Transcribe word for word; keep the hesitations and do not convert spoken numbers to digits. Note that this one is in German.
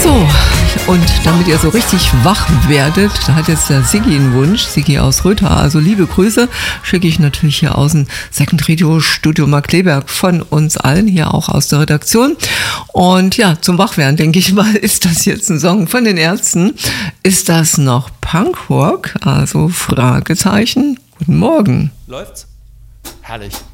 So, und damit ihr so richtig wach werdet, da hat jetzt der Siggi einen Wunsch, Siggi aus Rötha. Also liebe Grüße schicke ich natürlich hier aus dem Second Radio Studio Markkleeberg von uns allen, hier auch aus der Redaktion. Und ja, zum Wachwerden, denke ich mal, ist das jetzt ein Song von den Ärzten. Ist das noch Punkrock? Also Fragezeichen. Guten Morgen. Läuft's? Herrlich.